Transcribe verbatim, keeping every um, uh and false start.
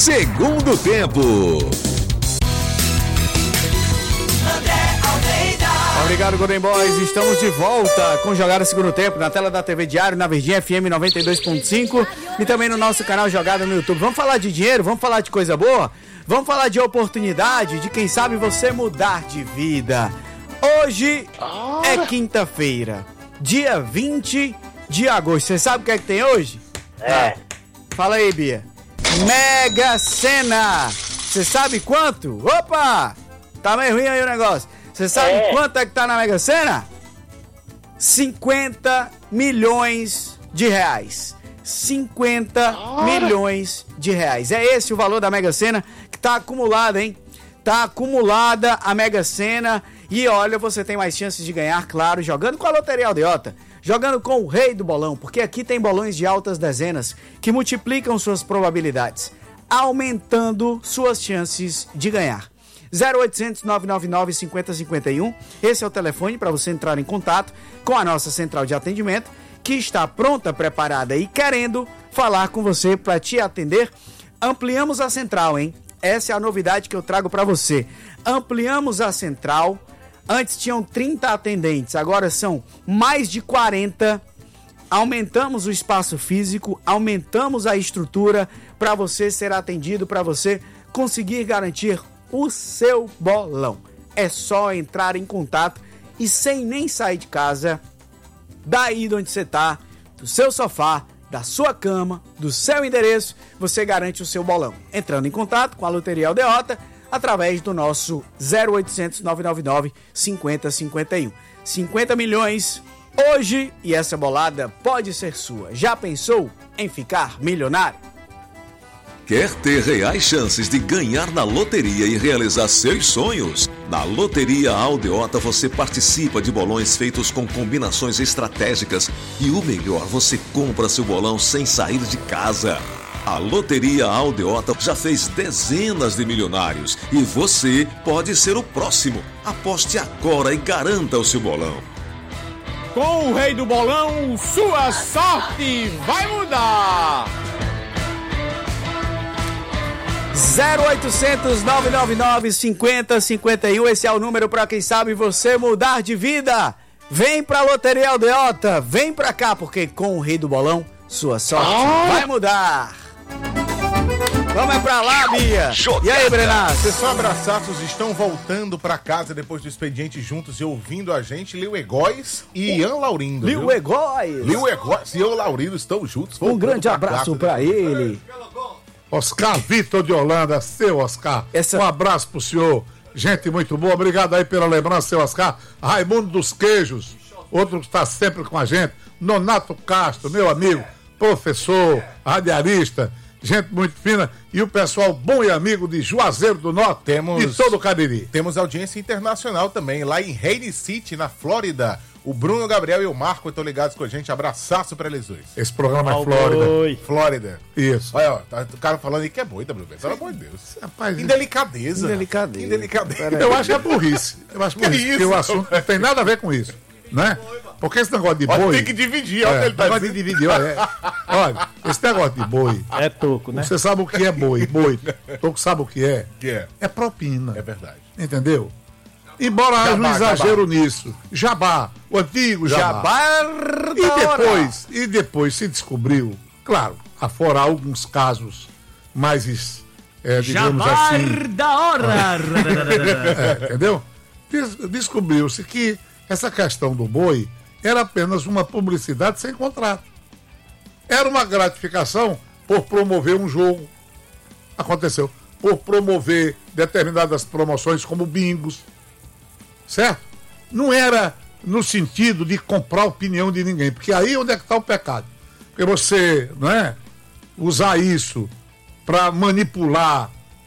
Segundo tempo. Obrigado, Golden Boys. Estamos de volta com Jogada Segundo Tempo na tela da T V Diário, na Verdinha F M noventa e dois ponto cinco e também no nosso canal Jogada no YouTube. Vamos falar de dinheiro? Vamos falar de coisa boa? Vamos falar de oportunidade, de quem sabe você mudar de vida. Hoje é quinta-feira, dia vinte de agosto. Você sabe o que é que tem hoje? É. Fala aí, Bia. Mega Sena. Você sabe quanto? Opa! Tá meio ruim aí o negócio. Você sabe É. quanto é que tá na Mega Sena? cinquenta milhões de reais. cinquenta milhões de reais. É esse o valor da Mega Sena que tá acumulada, hein? Tá acumulada a Mega Sena. E olha, você tem mais chances de ganhar, claro, jogando com a Loteria Aldeota. Jogando com o rei do bolão, porque aqui tem bolões de altas dezenas que multiplicam suas probabilidades, aumentando suas chances de ganhar. zero oitocentos, nove nove nove, cinco zero cinco um, esse é o telefone para você entrar em contato com a nossa central de atendimento, que está pronta, preparada e querendo falar com você para te atender. Ampliamos a central, hein? Essa é a novidade que eu trago para você. Ampliamos a central. Antes tinham trinta atendentes, agora são mais de quarenta. Aumentamos o espaço físico, aumentamos a estrutura para você ser atendido, para você conseguir garantir o seu bolão. É só entrar em contato e sem nem sair de casa, daí de onde você está, do seu sofá, da sua cama, do seu endereço, você garante o seu bolão. Entrando em contato com a Loteria Aldeota, através do nosso zero oitocentos, nove nove nove, cinco zero cinco um. cinquenta milhões hoje e essa bolada pode ser sua. Já pensou em ficar milionário? Quer ter reais chances de ganhar na loteria e realizar seus sonhos? Na Loteria Aldeota você participa de bolões feitos com combinações estratégicas e o melhor, você compra seu bolão sem sair de casa. A Loteria Aldeota já fez dezenas de milionários e você pode ser o próximo. Aposte agora e garanta o seu bolão. Com o rei do bolão, sua sorte vai mudar! zero oitocentos, nove nove nove, cinco zero cinco um, esse é o número para quem sabe você mudar de vida. Vem pra Loteria Aldeota, vem pra cá, porque com o rei do bolão, sua sorte vai mudar. Vamos é pra lá, Bia. E aí, Brenato? Pessoal, abraçaços estão voltando pra casa depois do expediente juntos e ouvindo a gente. Liu Egóis e Ian Laurindo. Liu Egóis. Liu Egóis e Ian Laurindo estão juntos. Um grande abraço pra ele. Oscar Vitor de Holanda, seu Oscar. Essa... Um abraço pro senhor. Gente muito boa. Obrigado aí pela lembrança, seu Oscar. Raimundo dos Queijos, outro que está sempre com a gente. Nonato Castro, meu amigo, professor, radialista. Gente muito fina. E o pessoal bom e amigo de Juazeiro do Norte temos, e todo o Cariri. Temos audiência internacional também, lá em Haines City, na Flórida. O Bruno, o Gabriel e o Marco estão ligados com a gente. Abraçaço pra eles dois. Esse programa é Flórida. Oi. Flórida. Isso. Olha, ó, tá o cara falando aí que é boi, W B. Pelo amor de Deus. Rapaz, Indelicadeza. Indelicadeza. Indelicadeza. Eu acho que é burrice. Eu acho que, Que isso, isso, que o assunto não tem nada a ver com isso. Né? Porque esse negócio de Olha, boi. tem que dividir, olha o que ele tá negócio de dividir, olha, é, olha, esse negócio de boi. É toco, né? Você sabe o que é boi? Boi. Toco sabe o que é? Que é? É propina. É verdade. Entendeu? Embora haja um Jabá, exagero nisso. Jabá, o antigo jabá. Jabá E depois, e depois se descobriu, claro, afora alguns casos mais, é, digamos Jabar assim. da hora! É, entendeu? Des- Descobriu-se que essa questão do boi era apenas uma publicidade sem contrato. Era uma gratificação por promover um jogo. Aconteceu. Por promover determinadas promoções como bingos. Certo? Não era no sentido de comprar a opinião de ninguém. Porque aí onde é que está o pecado? Porque você, não é, usar isso para manipular